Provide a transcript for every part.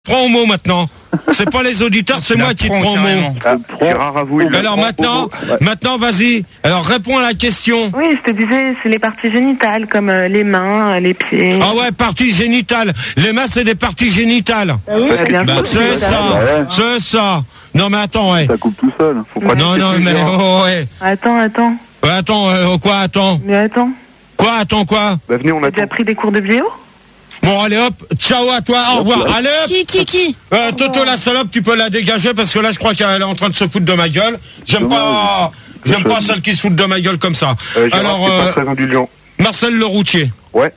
Prends au mot maintenant. C'est pas les auditeurs, c'est moi qui te prends au mot. Gérard avoue. Alors maintenant, vas-y. Alors réponds à la question. Oui, je te disais, c'est les parties génitales, comme les mains, les pieds. Ah ouais, parties génitales. Les mains, c'est des parties génitales. Ah oui, bien sûr. C'est ça. Non mais attends, ouais. Ça coupe tout seul. Faut pas Non, mais ouais. Attends. Ouais, attends, quoi, attends. Mais attends. Quoi, attends, quoi. Bah venez, on T'as attend. déjà pris des cours de bio? Bon, allez hop, ciao à toi, au revoir. Allez hop. Qui Toto la salope, tu peux la dégager parce que là, je crois qu'elle est en train de se foutre de ma gueule. J'aime pas celle qui se fout de ma gueule comme ça. Gérard, c'est pas très indulgent. Marcel Leroutier. Ouais.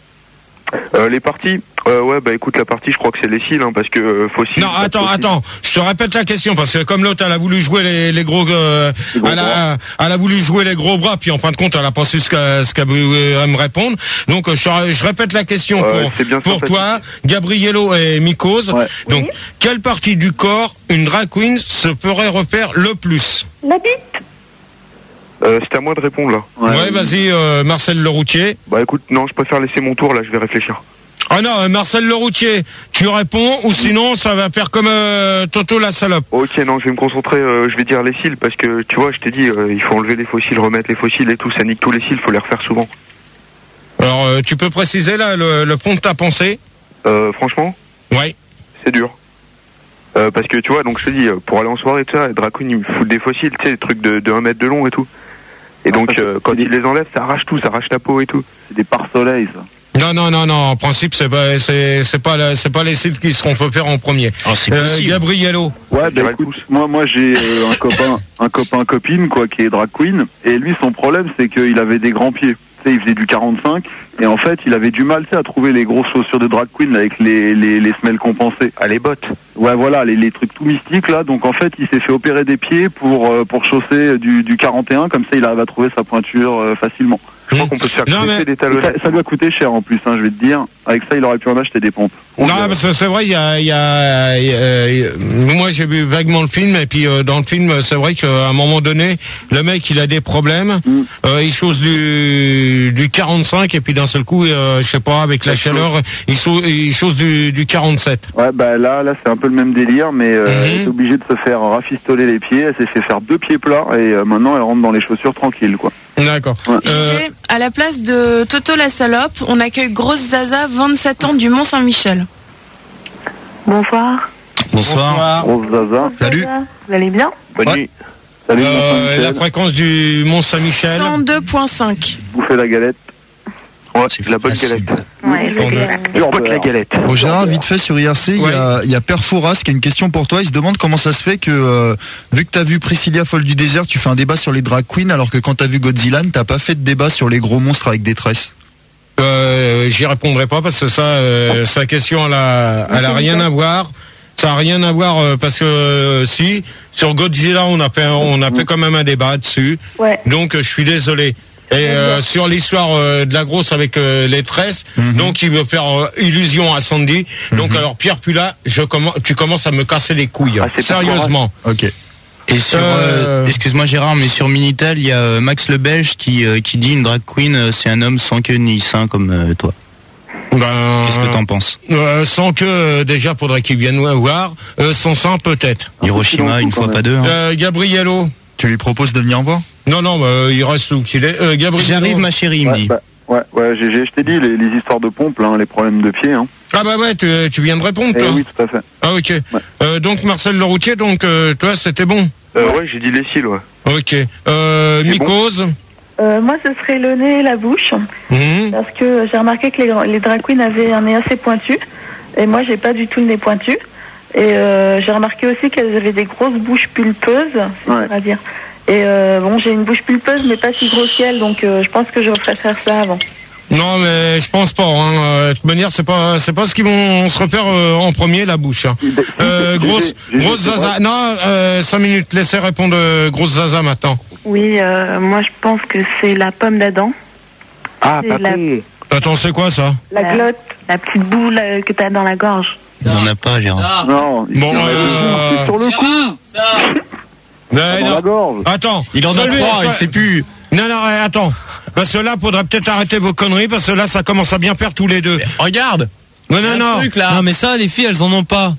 Les parties. Ouais, bah écoute, la partie, je crois que c'est les cils, hein, parce que fossiles. Non, attends. Je te répète la question parce que comme l'autre, elle a voulu jouer les gros, elle a voulu jouer les gros bras, puis en fin de compte, elle a pas su ce qu'elle voulait me répondre. Donc, je répète la question pour toi, Gabriello et Mikos. Ouais. Donc, quelle partie du corps une drag queen se ferait refaire le plus? La bite. C'est à moi de répondre là. Ouais, vas-y, Marcel Leroutier. Bah écoute, non, je préfère laisser mon tour là, je vais réfléchir. Ah non, Marcel Leroutier, tu réponds ou sinon ça va faire comme Toto la salope. Ok, non, je vais me concentrer, je vais dire les cils parce que tu vois, je t'ai dit, il faut enlever les fossiles, remettre les fossiles et tout, ça nique tous les cils, faut les refaire souvent. Alors, tu peux préciser là le fond de ta pensée? Franchement? Ouais. C'est dur. Parce que tu vois, donc je te dis, pour aller en soirée, tu sais, les drag queens, ils me foutent des fossiles, tu sais, des trucs de 1 mètre de long et tout. Et donc, quand ils les enlèvent, ça arrache tout, ça arrache la peau et tout. C'est des pare-soleil, ça. Non. En principe, c'est pas les cils qui seront fait faire en premier. Oh, c'est Gabriello. Ouais, bah écoute, moi j'ai un copine quoi qui est drag queen et lui son problème c'est qu'il avait des grands pieds. Tu sais, il faisait du 45 et en fait il avait du mal à trouver les grosses chaussures de drag queen avec les semelles compensées. Ah, les bottes. Ouais, voilà, les trucs tout mystiques là. Donc en fait il s'est fait opérer des pieds pour chausser du 41, comme ça il arrive à trouver sa pointure facilement. Je crois qu'on peut se faire couper des talons. Ça lui a coûté cher en plus, hein, je vais te dire. Avec ça, il aurait pu en acheter des pompes. Non, parce que c'est vrai, moi j'ai vu vaguement le film, et puis dans le film, c'est vrai qu'à un moment donné, le mec, il a des problèmes, il chausse du 45, et puis d'un seul coup, je sais pas, avec la chaleur, il chausse du 47. Ouais, bah là, c'est un peu le même délire, mais elle est obligée de se faire rafistoler les pieds, elle s'est fait faire 2 pieds plats, et maintenant, elle rentre dans les chaussures tranquille, quoi. D'accord. Ouais. À la place de Toto la salope, on accueille Grosse Zaza, 27 ans, du Mont-Saint-Michel. Bonsoir. Bonsoir. Grosse Zaza. Salut. Vous allez bien? Bonne nuit. Salut, la fréquence du Mont-Saint-Michel. 102.5. Bouffer la galette. Ouais, c'est la bonne galette. Ouais, La galette. Bon, Gérard, vite fait sur IRC, il y a Père Fouras qui a une question pour toi. Il se demande comment ça se fait que, vu que t'as vu Priscilla Folle du désert, tu fais un débat sur les drag queens, alors que quand t'as vu Godzilla, t'as pas fait de débat sur les gros monstres avec des tresses. J'y répondrai pas parce que sa question, elle a rien à voir. Ça a rien à voir parce que si sur Godzilla on a fait quand même un débat dessus. Ouais. Donc je suis désolé. Et sur l'histoire de la grosse avec les tresses, donc il veut faire illusion à Sandy. Donc alors Pierre Pula, tu commences à me casser les couilles. Sérieusement. Ok. Et sur, excuse-moi Gérard, mais sur Minitel, il y a Max le Belge qui dit une drag queen, c'est un homme sans queue ni sein comme toi. Qu'est-ce que t'en penses? Sans que déjà faudrait qu'il vienne voir. Sans sein peut-être. Hiroshima, une fois pas deux. Hein. Gabriello. Tu lui proposes de venir voir? Non, il reste où qu'il est. Gabriello. J'arrive ma chérie, il me dit. Ouais, GG, je t'ai dit, les histoires de pompe, là, les problèmes de pied, hein. Ah bah ouais, tu viens de répondre, toi. Oui, tout à fait. Ah ok. Ouais. Donc Marcel Leroutier, donc toi c'était bon. Ouais, j'ai dit les cils, ouais. Ok. Mikos. Moi, ce serait le nez et la bouche. Parce que j'ai remarqué que les drag queens avaient un nez assez pointu. Et moi, j'ai pas du tout le nez pointu. Et j'ai remarqué aussi qu'elles avaient des grosses bouches pulpeuses, c'est à dire. Et bon, j'ai une bouche pulpeuse, mais pas si grosse qu'elle, donc je pense que je ferais faire ça avant. Non, mais je pense pas. Hein. De toute manière, c'est pas ce qu'ils vont se repère en premier, la bouche. Hein. Grosse Zaza. Non, 5 minutes. Laissez répondre Grosse Zaza maintenant. Oui, moi je pense que c'est la pomme d'Adam. Ah, papy. Attends, c'est quoi ça? La glotte, la petite boule que t'as dans la gorge. Il n'en a pas, Gérard. Non, bon, c'est sur le coup. Mais non. La gorge. Attends. Il en a 3, il sait plus. Non, attends. Parce que là, faudrait peut-être arrêter vos conneries, parce que là, ça commence à bien faire tous les deux. Mais regarde. Non, non, non. Non, mais ça, les filles, elles en ont pas.